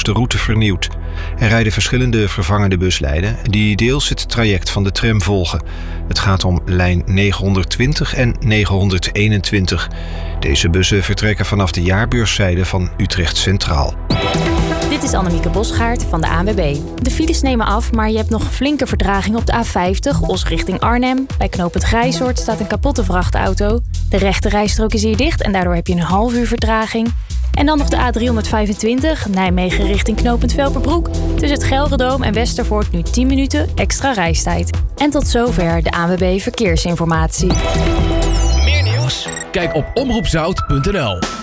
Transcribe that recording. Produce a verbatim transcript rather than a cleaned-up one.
de route vernieuwd. Er rijden verschillende vervangende buslijnen die deels het traject van de tram volgen. Het gaat om lijn negenhonderdtwintig en negenhonderdeenentwintig. Deze bussen vertrekken vanaf de jaarbeurszijde van Utrecht Centraal. Dit is Annemieke Bosgaard van de A N W B. De files nemen af, maar je hebt nog flinke vertraging op de A vijftig, Os richting Arnhem. Bij knooppunt Grijsoord staat een kapotte vrachtauto. De rechte rijstrook is hier dicht en daardoor heb je een half uur vertraging. En dan nog de A driehonderdvijfentwintig, Nijmegen richting knooppunt Velperbroek. Tussen het Gelredome en Westervoort nu tien minuten extra reistijd. En tot zover de A N W B Verkeersinformatie. Meer nieuws? Kijk op omroep zout punt n l.